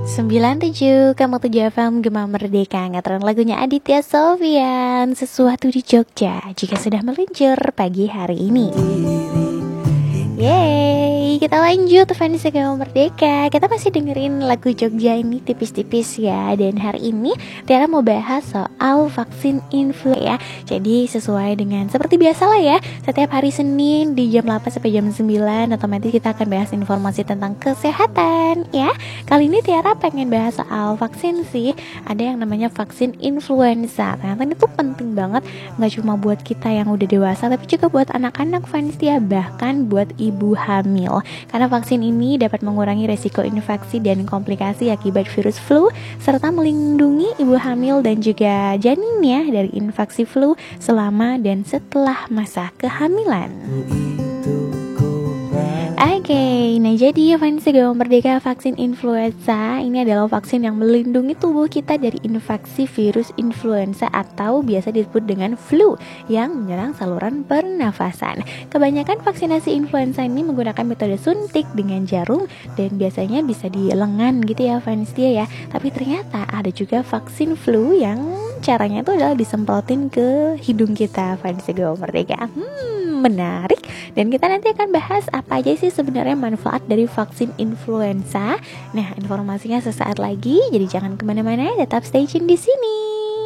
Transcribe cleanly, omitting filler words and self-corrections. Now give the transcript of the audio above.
97, kamu 7 FM Gema Merdeka. Ngetren lagunya Aditya Sofyan, Sesuatu di Jogja jika sudah meluncur pagi hari ini. Yeay, kita lanjut fans Gema Merdeka. Kita masih dengerin lagu Jogja ini tipis-tipis ya. Dan hari ini Tiara mau bahas soal vaksin influenza ya. Jadi sesuai dengan seperti biasa lah ya, setiap hari Senin di jam 8 sampai jam 9 otomatis kita akan bahas informasi tentang kesehatan ya. Kali ini Tiara pengen bahas soal vaksin sih. Ada yang namanya vaksin influenza. Ternyata ini tuh penting banget, gak cuma buat kita yang udah dewasa, tapi juga buat anak-anak fans ya, bahkan buat ibu hamil. Karena vaksin ini dapat mengurangi resiko infeksi dan komplikasi akibat virus flu, serta melindungi ibu hamil dan juga janin ya dari infeksi flu selama dan setelah masa kehamilan. Oke, nah jadi fans Gema Merdeka, vaksin influenza ini adalah vaksin yang melindungi tubuh kita dari infeksi virus influenza atau biasa disebut dengan flu yang menyerang saluran pernafasan. Kebanyakan vaksinasi influenza ini menggunakan metode suntik dengan jarum dan biasanya bisa di lengan gitu ya fans dia ya. Tapi ternyata ada juga vaksin flu yang caranya itu adalah disemprotin ke hidung kita fans Gema Merdeka. Menarik, dan kita nanti akan bahas apa aja sih sebenarnya manfaat dari vaksin influenza. Nah, informasinya sesaat lagi, jadi jangan kemana-mana, tetap stay tune di sini.